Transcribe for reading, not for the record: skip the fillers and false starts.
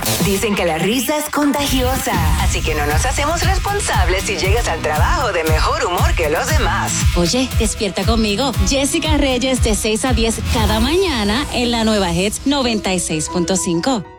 Dicen que la risa es contagiosa, así que no nos hacemos responsables si llegas al trabajo de mejor humor que los demás. Oye, despierta conmigo. Jessica Reyes de 6 a 10 cada mañana en la nueva Hits 96.5.